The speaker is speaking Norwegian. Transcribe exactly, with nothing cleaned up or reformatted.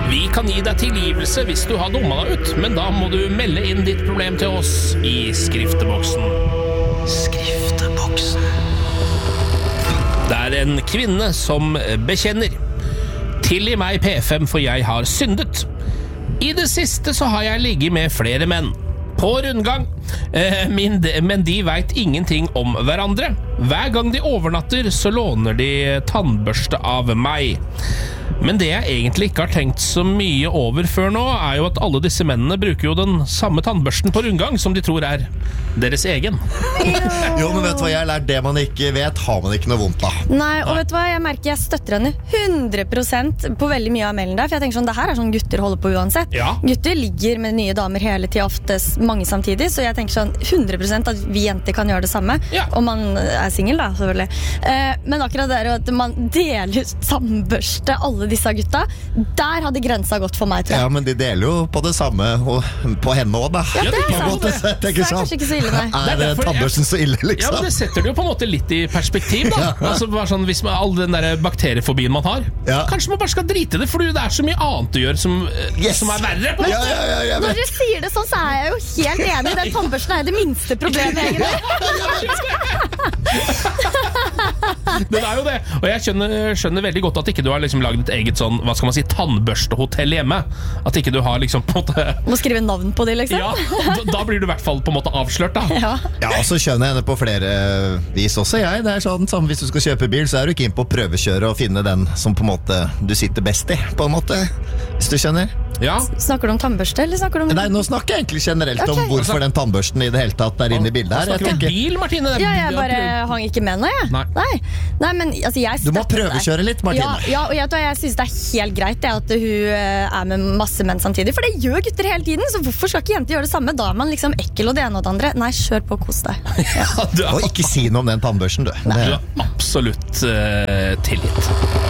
Vi kan gi deg tilgivelse hvis du har dummet deg ut, men da må du melde inn ditt problem til oss i skrifteboksen. Skrifteboksen. Det er en kvinne som bekjenner. Tilgi meg P fem, for jeg har syndet. I det siste så har jeg ligget med flere menn. På rundgang, eh, men, de, men de vet ingenting om hverandre. Hver gang de overnatter så låner de tannbørste av meg. Men det jeg egentlig ikke har tenkt så mye over før nå, er jo at alle disse mennene bruker jo den samme tannbørsten på rundgang som de tror er deres egen. Jo, men vet du hva, jeg har lært det man ikke vet, har man ikke noe vondt av. Nei, og vet du hva, jeg merker jeg støtter henne hundre prosent på veldig mye av mailen der, for jeg tenker sånn, det her er sånn gutter holder på uansett. Ja. Gutter ligger med nye damer hele tiden, oftest mange samtidig, så jeg tenker sånn hundre prosent at vi jenter kan gjøre det samme, Ja. om man er single da, selvfølgelig. Eh, men akkurat det er jo at man deler tannbørste, alle disse gutta, der hadde grensa gått for meg, tror jeg. Ja, men de deler jo på det samme, og på henne også da. Ja, det er På en sant. måte, så jeg Så tenker det er sånn, kanskje ikke så ille, nei. er Det er det derfor jeg- tannbørsten så ille, Ja, men liksom? det setter det jo på en måte litt i perspektiv da. Altså bare sånn, hvis man, all den der bakteriefobien man har, Ja. kanskje man bare skal drite i det, fordi det er så mye annet du gjør som, eh, Yes. som er verre på en Ja, måte. ja, ja, jeg Når vet. dere sier det sånn, så er jeg jo helt enig. Den tannbørsten er jo det minste problemet, egentlig. Det er jo det. Og jeg skjønner, skjønner veldig godt at ikke du har liksom laget et eget sånn, hva skal man si, tannbørstehotell hjemme. At ikke du har liksom på en måte... Må skrive navn på de, liksom. Ja, da, da blir du i hvert fall på en måte avslørt da. Ja. Ja, og så skjønner jeg henne på flere vis også, jeg. Det er sånn, samme hvis du skal kjøpe bil, så er du ikke inn på å prøvekjøre og finne den som på en måte du sitter best i, på en måte. Hvis du skjønner. Ja, Snakker du om tannbørste, eller snakker du om... Nei, nå snakker jeg egentlig generelt om Ok. hvorfor den tannbørsten i det hele tatt er inne i bildet her. Jeg snakker du om tenker, bil, Martine? Det er- Ja, jeg bare hang ikke med nå, jeg. Nei. Nei. Nei, men altså, jeg du må støtter deg. prøvekjøre litt, Martine. Ja, ja, og jeg, jeg synes det er helt greit det, at hun eh, er med masse menn samtidig, for det gjør gutter hele tiden, så hvorfor skal ikke jenter gjøre det samme? Da er man liksom ekkel og det ene og det andre. Nei, kjør på, kos deg. Ja, du Og er, ikke si noe om den tannbørsten, du. du er absolutt uh, tilgitt.